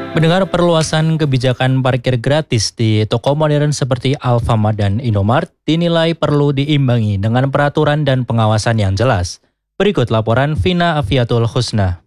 Mendengar perluasan kebijakan parkir gratis di toko modern seperti Alfamart dan Indomart dinilai perlu diimbangi dengan peraturan dan pengawasan yang jelas. Berikut laporan Vina Afiatul Husna.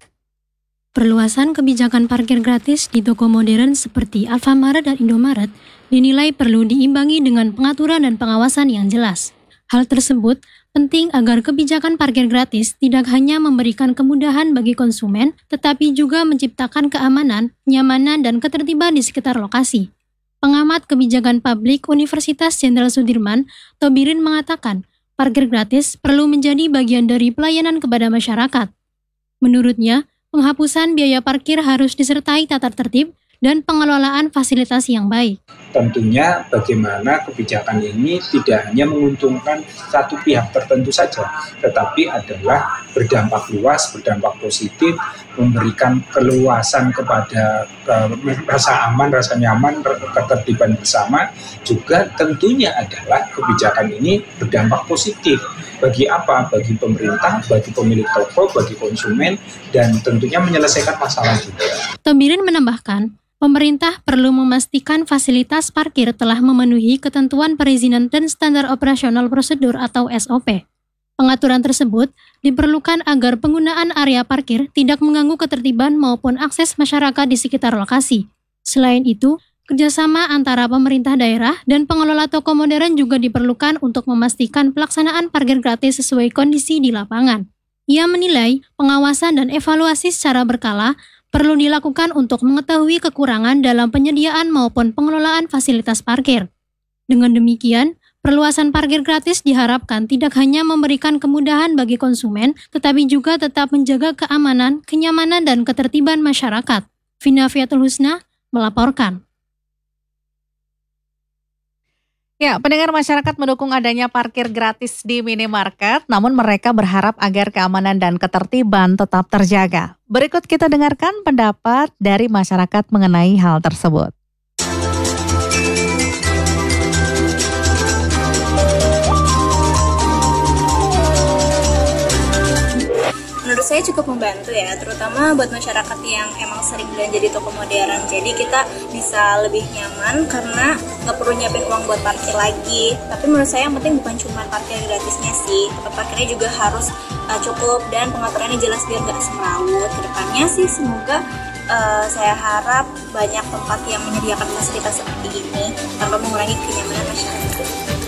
Perluasan kebijakan parkir gratis di toko modern seperti Alfamart dan Indomaret dinilai perlu diimbangi dengan pengaturan dan pengawasan yang jelas. Hal tersebut penting agar kebijakan parkir gratis tidak hanya memberikan kemudahan bagi konsumen, tetapi juga menciptakan keamanan, kenyamanan, dan ketertiban di sekitar lokasi. Pengamat kebijakan publik Universitas Jenderal Sudirman, Tobirin mengatakan, parkir gratis perlu menjadi bagian dari pelayanan kepada masyarakat. Menurutnya, penghapusan biaya parkir harus disertai tata tertib dan pengelolaan fasilitas yang baik. Tentunya bagaimana kebijakan ini tidak hanya menguntungkan satu pihak tertentu saja, tetapi adalah berdampak luas, berdampak positif, memberikan keluasan kepada rasa aman, rasa nyaman, ketertiban bersama. Juga tentunya adalah kebijakan ini berdampak positif. Bagi apa? Bagi pemerintah, bagi pemilik toko, bagi konsumen, dan tentunya menyelesaikan masalah juga. Tobirin menambahkan, pemerintah perlu memastikan fasilitas parkir telah memenuhi ketentuan perizinan dan standar operasional prosedur atau SOP. Pengaturan tersebut diperlukan agar penggunaan area parkir tidak mengganggu ketertiban maupun akses masyarakat di sekitar lokasi. Selain itu, kerjasama antara pemerintah daerah dan pengelola toko modern juga diperlukan untuk memastikan pelaksanaan parkir gratis sesuai kondisi di lapangan. Ia menilai pengawasan dan evaluasi secara berkala perlu dilakukan untuk mengetahui kekurangan dalam penyediaan maupun pengelolaan fasilitas parkir. Dengan demikian, perluasan parkir gratis diharapkan tidak hanya memberikan kemudahan bagi konsumen, tetapi juga tetap menjaga keamanan, kenyamanan, dan ketertiban masyarakat. Vina Afiatul Husna melaporkan. Ya, pendengar, masyarakat mendukung adanya parkir gratis di minimarket, namun mereka berharap agar keamanan dan ketertiban tetap terjaga. Berikut kita dengarkan pendapat dari masyarakat mengenai hal tersebut. Menurut saya cukup membantu ya, terutama buat masyarakat yang emang sering belanja di toko modern. Jadi kita bisa lebih nyaman karena nggak perlu nyiapin uang buat parkir lagi. Tapi menurut saya yang penting bukan cuma parkir gratisnya sih, tempat parkirnya juga harus cukup dan pengaturannya jelas biar nggak semrawut. Kedepannya sih semoga saya harap banyak tempat yang menyediakan fasilitas seperti ini tanpa mengurangi kenyamanan masyarakat.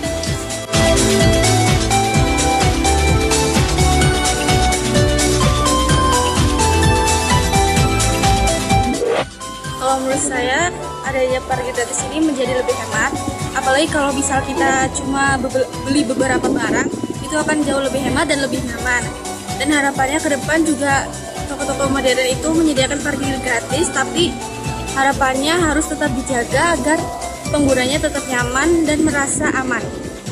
Kalau menurut saya, adanya parkir gratis ini menjadi lebih hemat. Apalagi kalau misal kita cuma beli beberapa barang, itu akan jauh lebih hemat dan lebih nyaman. Dan harapannya ke depan juga toko-toko modern itu menyediakan parkir gratis, tapi harapannya harus tetap dijaga agar penggunanya tetap nyaman dan merasa aman.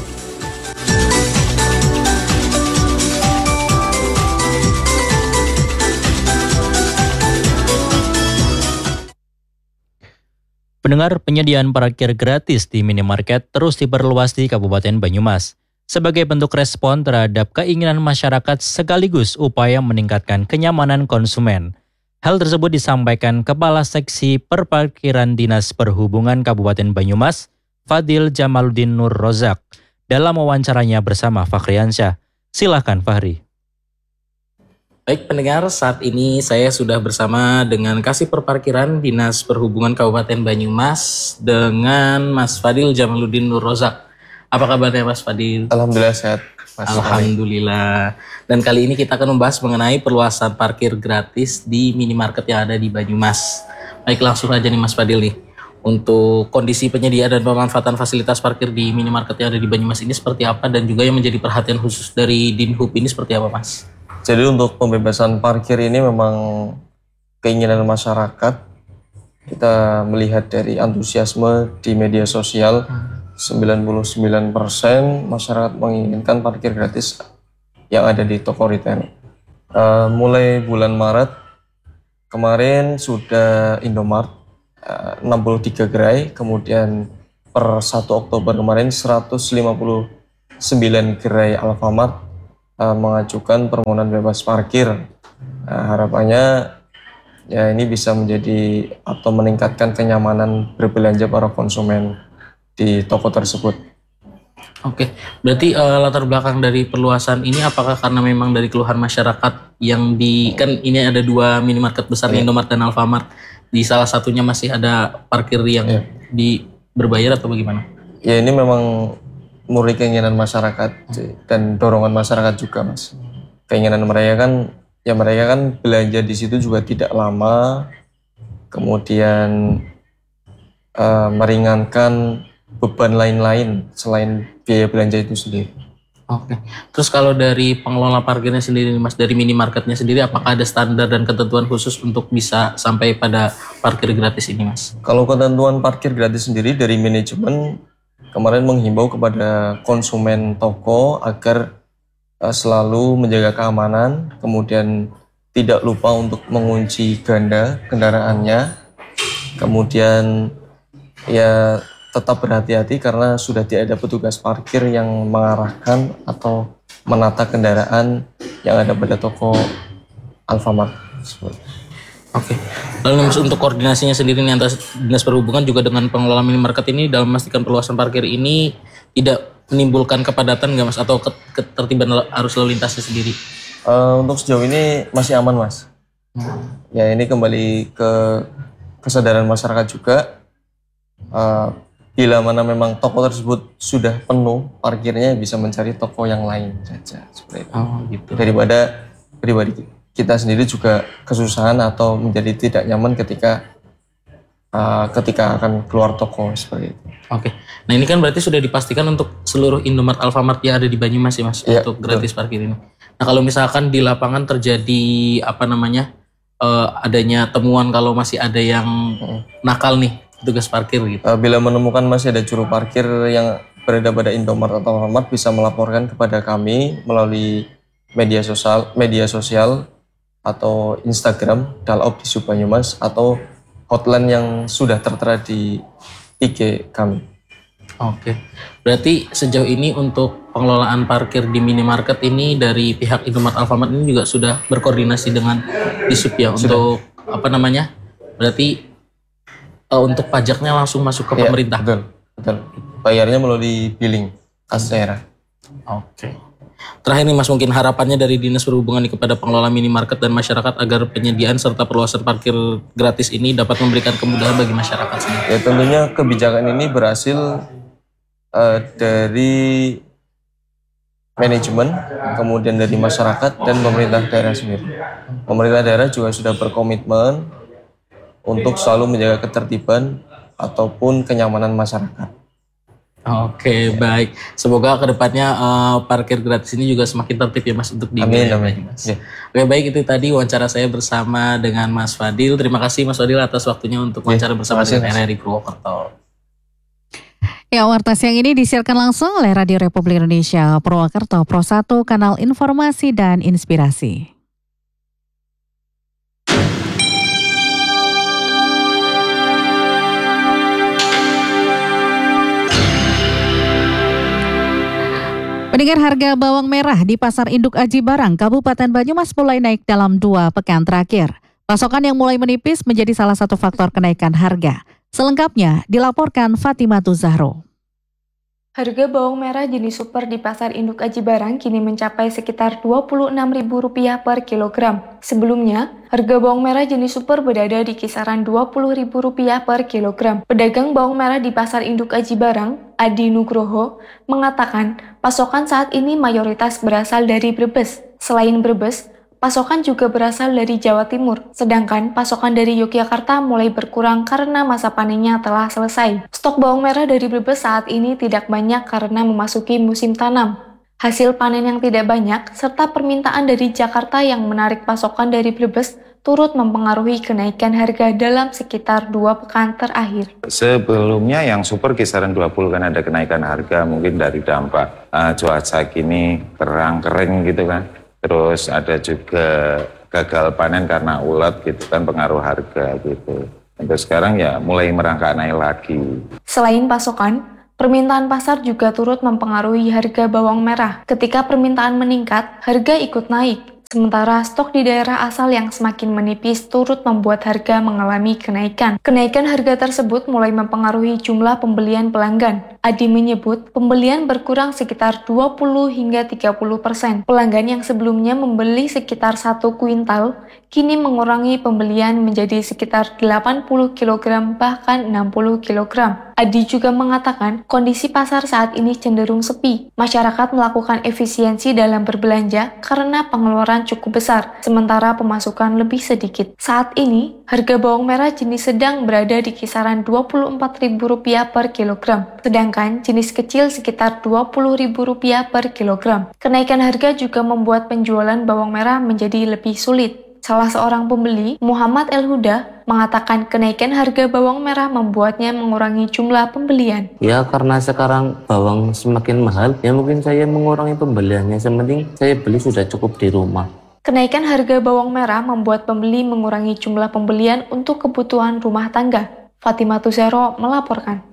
Pendengar, penyediaan parkir gratis di minimarket terus diperluas di Kabupaten Banyumas sebagai bentuk respon terhadap keinginan masyarakat sekaligus upaya meningkatkan kenyamanan konsumen. Hal tersebut disampaikan Kepala Seksi Perparkiran Dinas Perhubungan Kabupaten Banyumas, Fadil Jamaluddin Nur Rozak, dalam wawancaranya bersama Fakhriansyah. Silakan Fahri. Baik pendengar, saat ini saya sudah bersama dengan Kasih Perparkiran Dinas Perhubungan Kabupaten Banyumas dengan Mas Fadil Jamaluddin Nur Rozak. Apa kabarnya Mas Fadil? Alhamdulillah sehat. Mas Alhamdulillah. Dan kali ini kita akan membahas mengenai perluasan parkir gratis di minimarket yang ada di Banyumas. Baik, langsung aja nih Mas Fadil nih. Untuk kondisi penyediaan dan pemanfaatan fasilitas parkir di minimarket yang ada di Banyumas ini seperti apa, dan juga yang menjadi perhatian khusus dari Dinhub ini seperti apa Mas? Jadi untuk pembebasan parkir ini memang keinginan masyarakat. Kita melihat dari antusiasme di media sosial, 99% masyarakat menginginkan parkir gratis yang ada di toko retail. Mulai bulan Maret kemarin sudah Indomart 63 gerai, kemudian per 1 Oktober kemarin 159 gerai Alfamart mengajukan permohonan bebas parkir. Harapannya Ya, ini bisa menjadi atau meningkatkan kenyamanan berbelanja para konsumen di toko tersebut. Oke, berarti latar belakang dari perluasan ini apakah karena memang dari keluhan masyarakat yang kan ini ada 2 minimarket besar, Indomart dan Alfamart. Di salah satunya masih ada parkir yang berbayar atau bagaimana? Ya, ini memang murni keinginan masyarakat dan dorongan masyarakat juga, Mas. Keinginan mereka kan belanja di situ juga tidak lama, kemudian meringankan beban lain-lain selain biaya belanja itu sendiri. Oke. Terus kalau dari pengelola parkirnya sendiri, Mas, dari minimarketnya sendiri, apakah ada standar dan ketentuan khusus untuk bisa sampai pada parkir gratis ini, Mas? Kalau ketentuan parkir gratis sendiri dari manajemen kemarin menghimbau kepada konsumen toko agar selalu menjaga keamanan, kemudian tidak lupa untuk mengunci ganda kendaraannya, kemudian ya tetap berhati-hati karena sudah tidak ada petugas parkir yang mengarahkan atau menata kendaraan yang ada pada toko Alfamart. Oke. Lalu Mas, untuk koordinasinya sendiri nih antara Dinas Perhubungan juga dengan pengelola minimarket ini dalam memastikan perluasan parkir ini tidak menimbulkan kepadatan nggak, Mas, atau ketertiban arus lalu lintasnya sendiri? Untuk sejauh ini masih aman, Mas. Ya, ini kembali ke kesadaran masyarakat juga. Bila mana memang toko tersebut sudah penuh parkirnya, bisa mencari toko yang lain saja seperti itu. Oh, gitu. Daripada pribadi kita sendiri juga kesusahan atau menjadi tidak nyaman ketika akan keluar toko seperti itu. Oke. Nah, ini kan berarti sudah dipastikan untuk seluruh Indomart, Alfamart yang ada di Banyumas ya, Mas, untuk gratis parkir ini. Nah, kalau misalkan di lapangan terjadi adanya temuan kalau masih ada yang nakal nih, tugas parkir gitu. Bila menemukan masih ada juru parkir yang berada pada Indomart atau Alfamart, bisa melaporkan kepada kami melalui media sosial atau Instagram Dalop di Banyumas atau hotline yang sudah tertera di IG kami. Oke. Berarti sejauh ini untuk pengelolaan parkir di minimarket ini dari pihak Indomart, Alfamart ini juga sudah berkoordinasi dengan Disub ya untuk berarti untuk pajaknya langsung masuk ke pemerintah. Betul. Bayarnya melalui billing kas daerah. Oke. Terakhir nih, Mas, mungkin harapannya dari Dinas Perhubungan kepada pengelola minimarket dan masyarakat agar penyediaan serta perluasan parkir gratis ini dapat memberikan kemudahan bagi masyarakat sendiri. Ya, tentunya kebijakan ini berhasil dari manajemen, kemudian dari masyarakat dan pemerintah daerah sendiri. Pemerintah daerah juga sudah berkomitmen untuk selalu menjaga ketertiban ataupun kenyamanan masyarakat. Oke, baik. Semoga kedepannya parkir gratis ini juga semakin tertib ya, Mas, untuk di Amin. Mas. Ya. Oke, baik, itu tadi wawancara saya bersama dengan Mas Fadil. Terima kasih, Mas Fadil, atas waktunya untuk wawancara bersama dengan RRI Purwokerto. Ya, warta siang ini disiarkan langsung oleh Radio Republik Indonesia Purwokerto Pro 1, kanal informasi dan inspirasi. Pendengar, harga bawang merah di Pasar Induk Aji Barang, Kabupaten Banyumas mulai naik dalam 2 pekan terakhir. Pasokan yang mulai menipis menjadi salah satu faktor kenaikan harga. Selengkapnya dilaporkan Fatimatu Zahro. Harga bawang merah jenis super di Pasar Induk Aji Barang kini mencapai sekitar Rp26.000 per kilogram. Sebelumnya, harga bawang merah jenis super berada di kisaran Rp20.000 per kilogram. Pedagang bawang merah di Pasar Induk Aji Barang, Adi Nugroho, mengatakan pasokan saat ini mayoritas berasal dari Brebes. Selain Brebes, pasokan juga berasal dari Jawa Timur, sedangkan pasokan dari Yogyakarta mulai berkurang karena masa panennya telah selesai. Stok bawang merah dari Brebes saat ini tidak banyak karena memasuki musim tanam. Hasil panen yang tidak banyak, serta permintaan dari Jakarta yang menarik pasokan dari Brebes, turut mempengaruhi kenaikan harga dalam sekitar 2 pekan terakhir. Sebelumnya yang super kisaran 20 kan ada kenaikan harga mungkin dari dampak cuaca kini kering gitu kan. Terus ada juga gagal panen karena ulat gitu kan, pengaruh harga gitu. Untuk sekarang ya mulai merangkak naik lagi. Selain pasokan, permintaan pasar juga turut mempengaruhi harga bawang merah. Ketika permintaan meningkat, harga ikut naik. Sementara stok di daerah asal yang semakin menipis turut membuat harga mengalami kenaikan. Kenaikan harga tersebut mulai mempengaruhi jumlah pembelian pelanggan. Adi menyebut pembelian berkurang sekitar 20 hingga 30%. Pelanggan yang sebelumnya membeli sekitar 1 kuintal, kini mengurangi pembelian menjadi sekitar 80 kg bahkan 60 kg. Adi juga mengatakan kondisi pasar saat ini cenderung sepi. Masyarakat melakukan efisiensi dalam berbelanja karena pengeluaran cukup besar, sementara pemasukan lebih sedikit. Saat ini, harga bawang merah jenis sedang berada di kisaran Rp24.000 per kilogram, sedangkan jenis kecil sekitar Rp20.000 per kilogram. Kenaikan harga juga membuat penjualan bawang merah menjadi lebih sulit. Salah seorang pembeli, Muhammad El Huda, mengatakan kenaikan harga bawang merah membuatnya mengurangi jumlah pembelian. Ya karena sekarang bawang semakin mahal, ya mungkin saya mengurangi pembeliannya. Sementing saya beli sudah cukup di rumah. Kenaikan harga bawang merah membuat pembeli mengurangi jumlah pembelian untuk kebutuhan rumah tangga. Fatimah Tuzero melaporkan.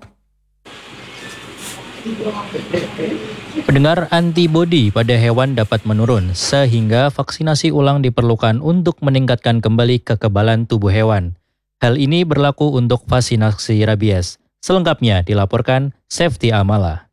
Pendengar, antibodi pada hewan dapat menurun, sehingga vaksinasi ulang diperlukan untuk meningkatkan kembali kekebalan tubuh hewan. Hal ini berlaku untuk vaksinasi rabies. Selengkapnya dilaporkan Safety Amala.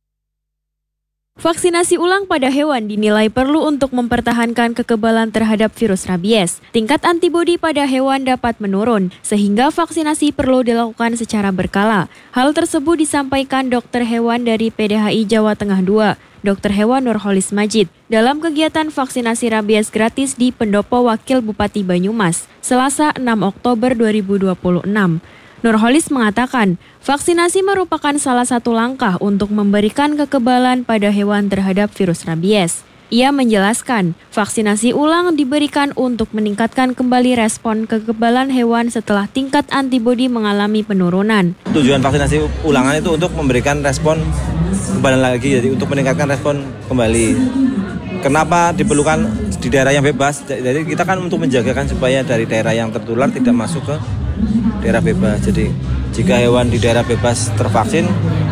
Vaksinasi ulang pada hewan dinilai perlu untuk mempertahankan kekebalan terhadap virus rabies. Tingkat antibodi pada hewan dapat menurun, sehingga vaksinasi perlu dilakukan secara berkala. Hal tersebut disampaikan dokter hewan dari PDHI Jawa Tengah II, Dr. Hewan Nurholis Majid, dalam kegiatan vaksinasi rabies gratis di Pendopo Wakil Bupati Banyumas, Selasa 6 Oktober 2026. Nurholis mengatakan, vaksinasi merupakan salah satu langkah untuk memberikan kekebalan pada hewan terhadap virus rabies. Ia menjelaskan, vaksinasi ulang diberikan untuk meningkatkan kembali respon kekebalan hewan setelah tingkat antibodi mengalami penurunan. Tujuan vaksinasi ulangan itu untuk memberikan respon kekebalan lagi, jadi untuk meningkatkan respon kembali. Kenapa diperlukan di daerah yang bebas? Jadi kita kan untuk menjagakan supaya dari daerah yang tertular tidak masuk ke daerah bebas. Jadi jika hewan di daerah bebas tervaksin,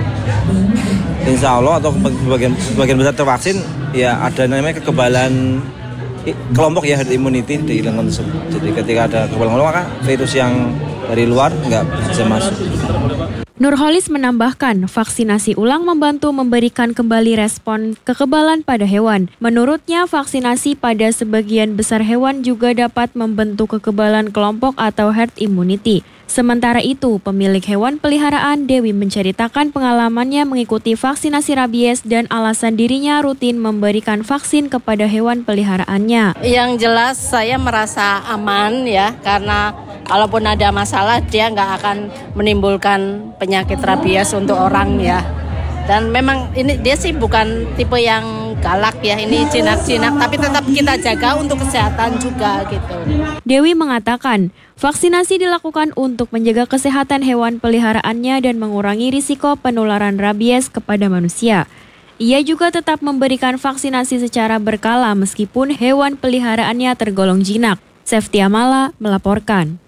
insya Allah atau sebagian besar tervaksin, ya ada namanya kekebalan kelompok ya, herd immunity di lingkungan tersebut. Jadi ketika ada kekebalan kelompok, maka virus yang dari luar nggak bisa masuk. Nurholis menambahkan, vaksinasi ulang membantu memberikan kembali respon kekebalan pada hewan. Menurutnya, vaksinasi pada sebagian besar hewan juga dapat membentuk kekebalan kelompok atau herd immunity. Sementara itu, pemilik hewan peliharaan Dewi menceritakan pengalamannya mengikuti vaksinasi rabies dan alasan dirinya rutin memberikan vaksin kepada hewan peliharaannya. Yang jelas saya merasa aman ya, karena kalaupun ada masalah dia nggak akan menimbulkan penyakit rabies untuk orang ya. Dan memang ini dia sih bukan tipe yang galak ya, ini jinak-jinak, tapi tetap kita jaga untuk kesehatan juga gitu. Dewi mengatakan, vaksinasi dilakukan untuk menjaga kesehatan hewan peliharaannya dan mengurangi risiko penularan rabies kepada manusia. Ia juga tetap memberikan vaksinasi secara berkala meskipun hewan peliharaannya tergolong jinak. Safety Amala melaporkan.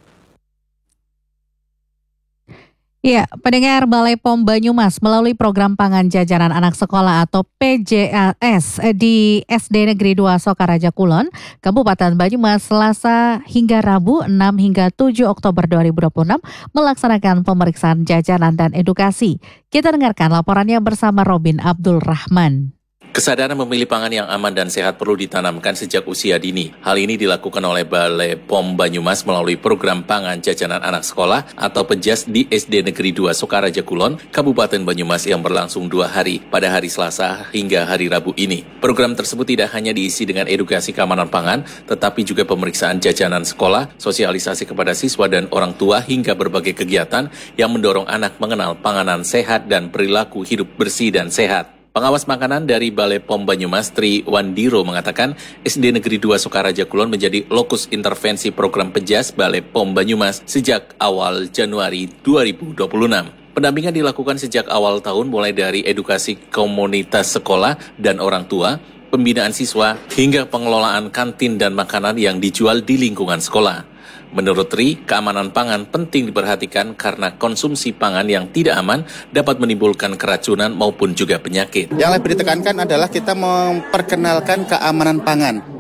Ya, pendengar, Balai POM Banyumas melalui program pangan jajanan anak sekolah atau PJAS di SD Negeri 2 Sokaraja Kulon, Kabupaten Banyumas, Selasa hingga Rabu 6 hingga 7 Oktober 2026 melaksanakan pemeriksaan jajanan dan edukasi. Kita dengarkan laporannya bersama Robin Abdul Rahman. Kesadaran memilih pangan yang aman dan sehat perlu ditanamkan sejak usia dini. Hal ini dilakukan oleh Balai POM Banyumas melalui program pangan jajanan anak sekolah atau PEJAS di SD Negeri 2 Sokaraja Kulon, Kabupaten Banyumas yang berlangsung 2 hari pada hari Selasa hingga hari Rabu ini. Program tersebut tidak hanya diisi dengan edukasi keamanan pangan, tetapi juga pemeriksaan jajanan sekolah, sosialisasi kepada siswa dan orang tua hingga berbagai kegiatan yang mendorong anak mengenal panganan sehat dan perilaku hidup bersih dan sehat. Pengawas makanan dari Balai POM Banyumas, Tri Wandiro, mengatakan SD Negeri 2 Sokaraja Kulon menjadi lokus intervensi program PEJAS Balai POM Banyumas sejak awal Januari 2026. Pendampingan dilakukan sejak awal tahun mulai dari edukasi komunitas sekolah dan orang tua, pembinaan siswa, hingga pengelolaan kantin dan makanan yang dijual di lingkungan sekolah. Menurut Tri, keamanan pangan penting diperhatikan karena konsumsi pangan yang tidak aman dapat menimbulkan keracunan maupun juga penyakit. Yang lebih ditekankan adalah kita memperkenalkan keamanan pangan.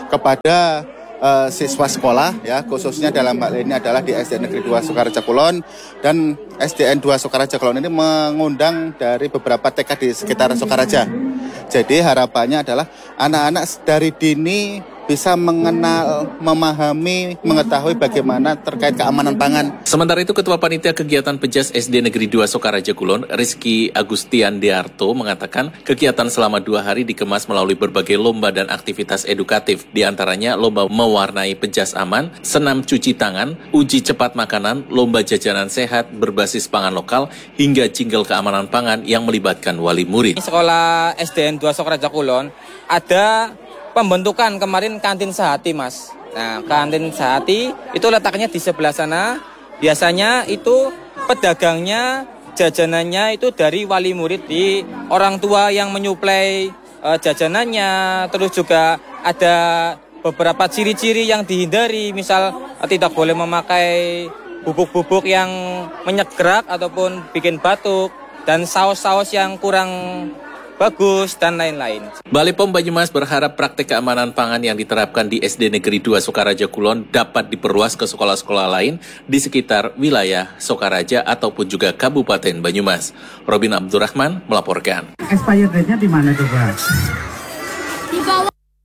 kepada siswa sekolah ya, khususnya dalam hal ini adalah di SDN Negeri 2 Sokaraja Kulon, dan SDN 2 Sokaraja Kulon ini mengundang dari beberapa TK di sekitar Sokaraja. Jadi harapannya adalah anak-anak dari dini bisa mengenal, memahami, mengetahui bagaimana terkait keamanan pangan. Sementara itu, Ketua Panitia Kegiatan Pejas SD Negeri 2 Sokaraja Kulon, Rizky Agustian Dearto, mengatakan kegiatan selama 2 hari dikemas melalui berbagai lomba dan aktivitas edukatif. Di antaranya lomba mewarnai Pejas aman, senam cuci tangan, uji cepat makanan, lomba jajanan sehat berbasis pangan lokal, hingga jingle keamanan pangan yang melibatkan wali murid. Sekolah SDN 2 Sokaraja Kulon ada pembentukan kemarin kantin sehati, Mas. Nah, kantin sehati itu letaknya di sebelah sana. Biasanya itu pedagangnya, jajanannya itu dari wali murid, di orang tua yang menyuplai jajanannya. Terus juga ada beberapa ciri-ciri yang dihindari, misal tidak boleh memakai bubuk-bubuk yang menyegrak ataupun bikin batuk, dan saus-saus yang kurang bagus, dan lain-lain. Balai POM Banyumas berharap praktek keamanan pangan yang diterapkan di SD Negeri 2 Sokaraja Kulon dapat diperluas ke sekolah-sekolah lain di sekitar wilayah Sokaraja ataupun juga Kabupaten Banyumas. Robin Abdurrahman melaporkan. Expired date-nya di mana coba? Di bawah.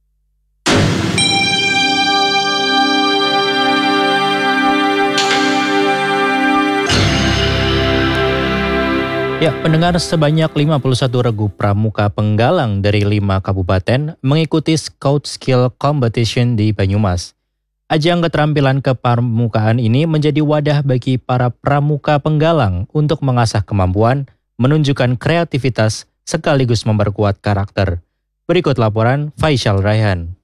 Ya, pendengar, sebanyak 51 regu pramuka penggalang dari 5 kabupaten mengikuti Scout Skill Competition di Banyumas. Ajang keterampilan kepramukaan ini menjadi wadah bagi para pramuka penggalang untuk mengasah kemampuan, menunjukkan kreativitas, sekaligus memperkuat karakter. Berikut laporan Faisal Raihan.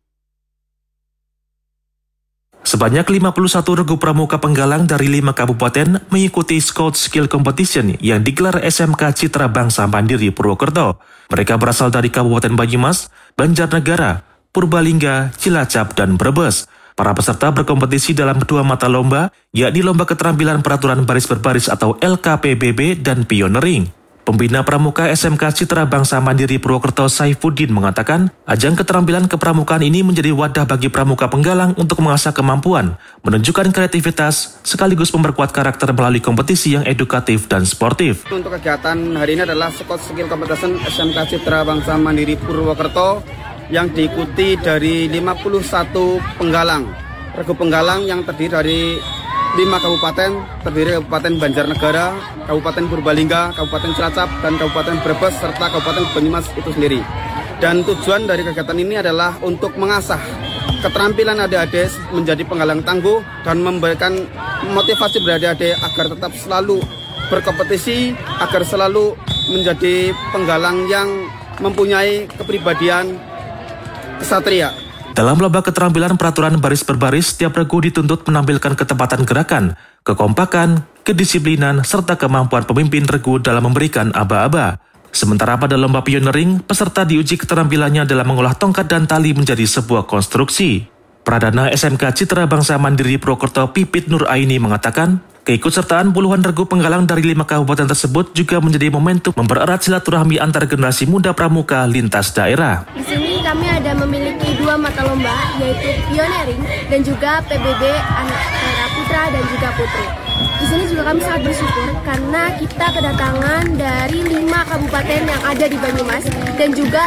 Sebanyak 51 regu pramuka penggalang dari 5 kabupaten mengikuti Scout Skill Competition yang digelar SMK Citra Bangsa Mandiri Purwokerto. Mereka berasal dari Kabupaten Banyumas, Banjarnegara, Purbalingga, Cilacap, dan Brebes. Para peserta berkompetisi dalam 2 mata lomba, yakni Lomba Keterampilan Peraturan Baris Berbaris atau LKPBB dan Pioneering. Pembina Pramuka SMK Citra Bangsa Mandiri Purwokerto Saifuddin mengatakan, ajang keterampilan kepramukaan ini menjadi wadah bagi pramuka penggalang untuk mengasah kemampuan, menunjukkan kreativitas, sekaligus memperkuat karakter melalui kompetisi yang edukatif dan sportif. Untuk kegiatan hari ini adalah Scout Skill Competition SMK Citra Bangsa Mandiri Purwokerto yang diikuti dari 51 penggalang. Regu penggalang yang terdiri dari 5 kabupaten, terdiri Kabupaten Banjarnegara, Kabupaten Purbalingga, Kabupaten Cilacap, dan Kabupaten Brebes, serta Kabupaten Banyumas itu sendiri. Dan tujuan dari kegiatan ini adalah untuk mengasah keterampilan adik-adik menjadi penggalang tangguh dan memberikan motivasi pada adik-adik agar tetap selalu berkompetisi, agar selalu menjadi penggalang yang mempunyai kepribadian kesatria. Dalam lomba keterampilan peraturan baris berbaris, setiap regu dituntut menampilkan ketepatan gerakan, kekompakan, kedisiplinan, serta kemampuan pemimpin regu dalam memberikan aba-aba. Sementara pada lomba pioneering, peserta diuji keterampilannya dalam mengolah tongkat dan tali menjadi sebuah konstruksi. Pradana SMK Citra Bangsa Mandiri Purwokerto Pipit Nur Aini mengatakan, keikutsertaan puluhan regu penggalang dari 5 kabupaten tersebut juga menjadi momentum mempererat silaturahmi antar generasi muda pramuka lintas daerah. Di sini kami ada memiliki 2 mata lomba, yaitu pioneering dan juga PBB anak putra dan juga putri. Di sini juga kami sangat bersyukur karena kita kedatangan dari 5 kabupaten yang ada di Banyumas dan juga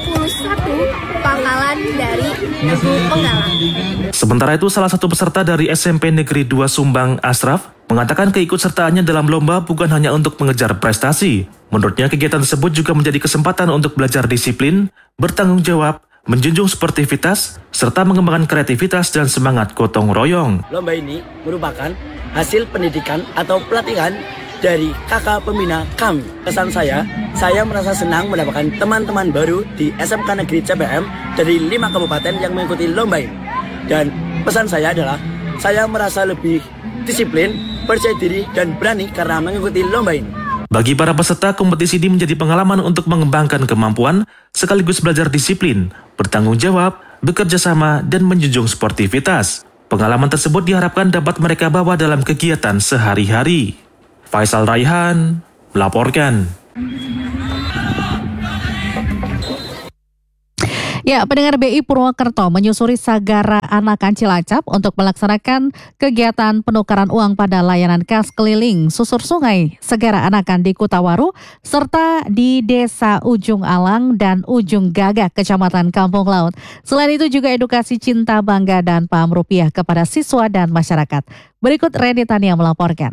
51 pangkalan dari regu penggalang. Sementara itu, salah satu peserta dari SMP Negeri 2 Sumbang, Asraf, mengatakan keikutsertaannya dalam lomba bukan hanya untuk mengejar prestasi. Menurutnya, kegiatan tersebut juga menjadi kesempatan untuk belajar disiplin, bertanggung jawab, menjunjung sportivitas, serta mengembangkan kreativitas dan semangat gotong royong. Lomba ini merupakan hasil pendidikan atau pelatihan dari kakak pembina kami. Kesan saya merasa senang mendapatkan teman-teman baru di SMK Negeri CBM dari 5 kabupaten yang mengikuti lomba ini. Dan pesan saya adalah, saya merasa lebih disiplin, percaya diri, dan berani karena mengikuti lomba ini. Bagi para peserta, kompetisi ini menjadi pengalaman untuk mengembangkan kemampuan, sekaligus belajar disiplin, bertanggung jawab, bekerja sama, dan menjunjung sportivitas. Pengalaman tersebut diharapkan dapat mereka bawa dalam kegiatan sehari-hari. Faisal Raihan melaporkan. Ya, pendengar BI Purwokerto menyusuri Sagara Anakan Cilacap untuk melaksanakan kegiatan penukaran uang pada layanan kas keliling susur sungai Sagara Anakan di Kutawaru serta di Desa Ujung Alang dan Ujung Gagak, Kecamatan Kampung Laut. Selain itu juga edukasi cinta bangga dan paham rupiah kepada siswa dan masyarakat. Berikut Reni Tania melaporkan.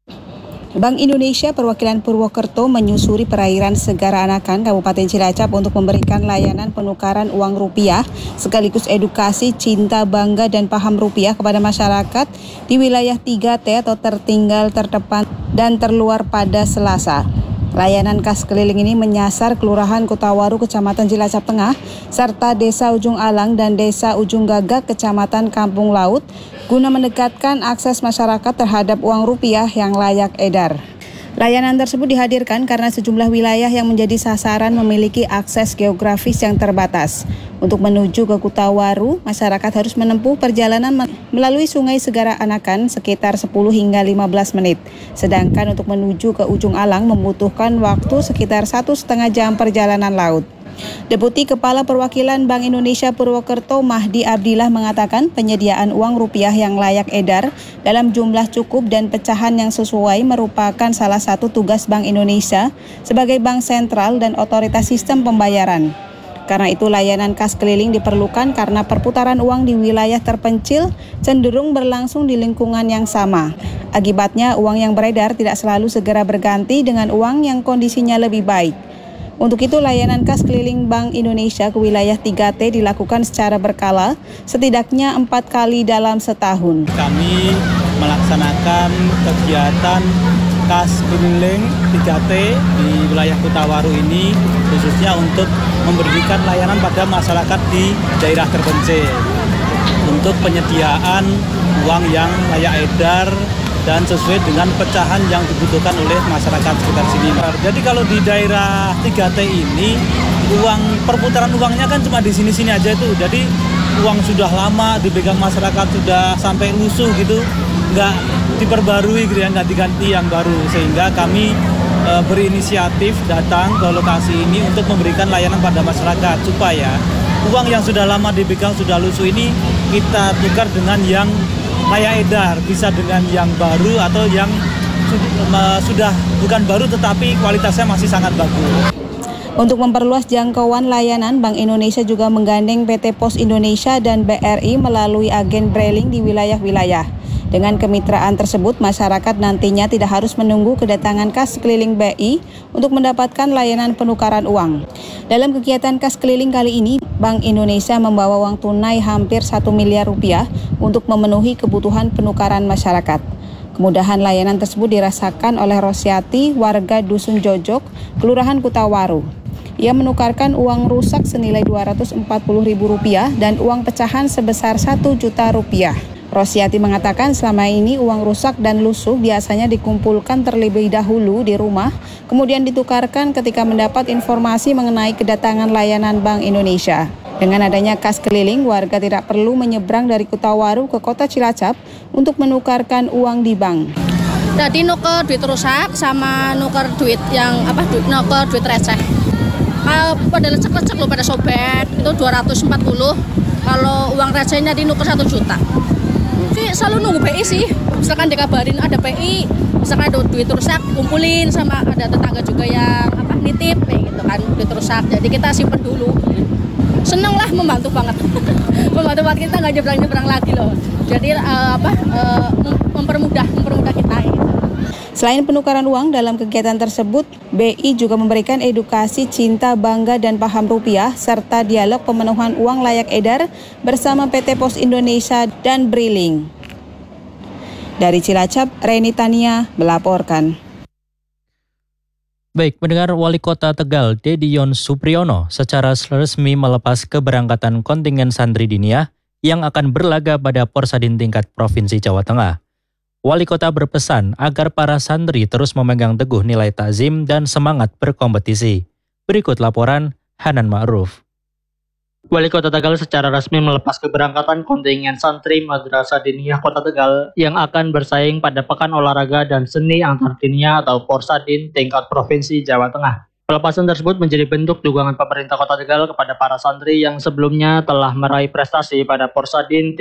Bank Indonesia perwakilan Purwokerto menyusuri perairan Segara Anakan Kabupaten Cilacap untuk memberikan layanan penukaran uang rupiah sekaligus edukasi cinta bangga dan paham rupiah kepada masyarakat di wilayah 3T atau tertinggal, terdepan dan terluar pada Selasa. Layanan kas keliling ini menyasar Kelurahan Kutawaru, Kecamatan Cilacap Tengah, serta Desa Ujung Alang dan Desa Ujung Gagak, Kecamatan Kampung Laut, guna mendekatkan akses masyarakat terhadap uang rupiah yang layak edar. Layanan tersebut dihadirkan karena sejumlah wilayah yang menjadi sasaran memiliki akses geografis yang terbatas. Untuk menuju ke Kutawaru, masyarakat harus menempuh perjalanan melalui Sungai Segara Anakan sekitar 10 hingga 15 menit. Sedangkan untuk menuju ke Ujung Alang membutuhkan waktu sekitar 1,5 jam perjalanan laut. Deputi Kepala Perwakilan Bank Indonesia Purwokerto Mahdi Abdillah mengatakan penyediaan uang rupiah yang layak edar dalam jumlah cukup dan pecahan yang sesuai merupakan salah satu tugas Bank Indonesia sebagai bank sentral dan otoritas sistem pembayaran. Karena itu layanan kas keliling diperlukan karena perputaran uang di wilayah terpencil cenderung berlangsung di lingkungan yang sama. Akibatnya uang yang beredar tidak selalu segera berganti dengan uang yang kondisinya lebih baik. Untuk itu layanan kas keliling Bank Indonesia ke wilayah 3T dilakukan secara berkala, setidaknya 4 kali dalam setahun. Kami melaksanakan kegiatan kas keliling 3T di wilayah Kutawaru ini khususnya untuk memberikan layanan pada masyarakat di daerah terpencil untuk penyediaan uang yang layak edar dan sesuai dengan pecahan yang dibutuhkan oleh masyarakat sekitar sini. Jadi kalau di daerah 3T ini perputaran uangnya kan cuma di sini-sini aja itu. Jadi uang sudah lama dipegang masyarakat sudah sampai lusuh gitu, nggak diperbarui gitu ya, nggak diganti yang baru. Sehingga kami berinisiatif datang ke lokasi ini untuk memberikan layanan pada masyarakat supaya uang yang sudah lama dipegang sudah lusuh ini kita tukar dengan yang layak edar, bisa dengan yang baru atau yang sudah bukan baru tetapi kualitasnya masih sangat bagus. Untuk memperluas jangkauan layanan, Bank Indonesia juga menggandeng PT Pos Indonesia dan BRI melalui agen brailing di wilayah-wilayah. Dengan kemitraan tersebut, masyarakat nantinya tidak harus menunggu kedatangan kas keliling BI untuk mendapatkan layanan penukaran uang. Dalam kegiatan kas keliling kali ini, Bank Indonesia membawa uang tunai hampir 1 miliar rupiah untuk memenuhi kebutuhan penukaran masyarakat. Kemudahan layanan tersebut dirasakan oleh Rosyati, warga Dusun Jojok, Kelurahan Kutawaru. Ia menukarkan uang rusak senilai Rp240.000 dan uang pecahan sebesar Rp1 juta. Rosyati mengatakan selama ini uang rusak dan lusuh biasanya dikumpulkan terlebih dahulu di rumah, kemudian ditukarkan ketika mendapat informasi mengenai kedatangan layanan Bank Indonesia. Dengan adanya kas keliling, warga tidak perlu menyeberang dari Kutawaru ke kota Cilacap untuk menukarkan uang di bank. Jadi nuker duit rusak sama nuker duit yang nuker duit receh. Pada lecek-lecek loh, pada sobek itu 240. Kalau uang recehnya dinuker 1 juta. Jadi selalu nunggu PI sih. Misalkan dikabarin ada PI, misalkan ada duit rusak, kumpulin sama ada tetangga juga yang nitip kayak gitu kan duit rusak. Jadi kita simpen dulu. Seneng lah, membantu banget. Membantu banget, kita nggak nyebrang-nyebrang lagi loh. Jadi mempermudah kita gitu. Selain penukaran uang dalam kegiatan tersebut, BI juga memberikan edukasi cinta, bangga, dan paham rupiah, serta dialog pemenuhan uang layak edar bersama PT Pos Indonesia dan Briling. Dari Cilacap, Reni Tania melaporkan. Baik, pendengar, Wali Kota Tegal, Dedion Supriyono, secara resmi melepas keberangkatan kontingen santri diniyah yang akan berlaga pada Porsadin tingkat Provinsi Jawa Tengah. Wali Kota berpesan agar para santri terus memegang teguh nilai takzim dan semangat berkompetisi. Berikut laporan Hanan Ma'ruf. Wali Kota Tegal secara resmi melepas keberangkatan kontingen santri Madrasah Diniyah Kota Tegal yang akan bersaing pada Pekan Olahraga dan Seni Antar Diniyah atau Porsadin tingkat Provinsi Jawa Tengah Pelepasan tersebut menjadi bentuk dukungan pemerintah Kota Tegal kepada para santri yang sebelumnya telah meraih prestasi pada Porsadin